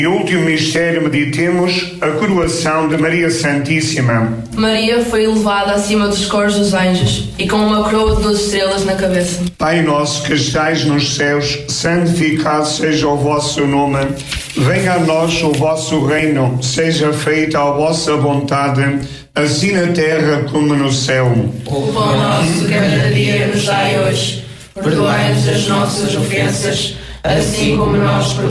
E o último mistério, meditemos a coroação de Maria Santíssima. Maria foi elevada acima dos coros dos anjos e com uma coroa de 12 estrelas na cabeça. Pai nosso que estais nos céus, santificado seja o vosso nome. Venha a nós o vosso reino, seja feita a vossa vontade, assim na terra como no céu. O pão nosso de cada dia nos dai hoje. Perdoai-nos as nossas ofensas, assim como nós perdoamos